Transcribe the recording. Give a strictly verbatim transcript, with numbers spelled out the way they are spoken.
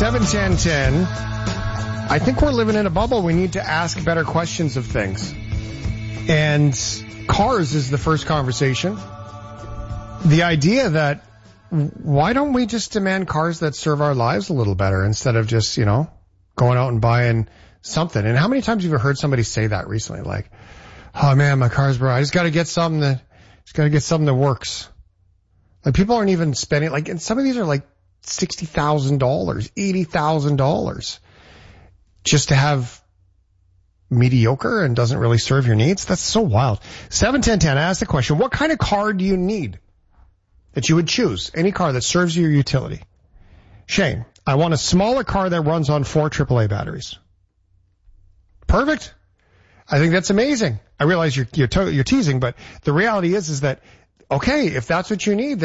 seven ten ten. I think we're living in a bubble. We need to ask better questions of things. And cars is the first conversation. The idea that why don't we just demand cars that serve our lives a little better instead of just, you know, going out and buying something. And how many times have you heard somebody say that recently? Like, oh man, my car's broke. I just got to get something that, just got to get something that works. Like people aren't even spending, like, and some of these are like sixty thousand dollars, eighty thousand dollars just to have mediocre and doesn't really serve your needs. That's so wild. seven ten ten, I asked the question, what kind of car do you need that you would choose? Any car that serves your utility. Shane, I want a smaller car that runs on four triple A batteries. Perfect. I think that's amazing. I realize you're, you're, to- you're teasing, but the reality is, is that, okay, if that's what you need,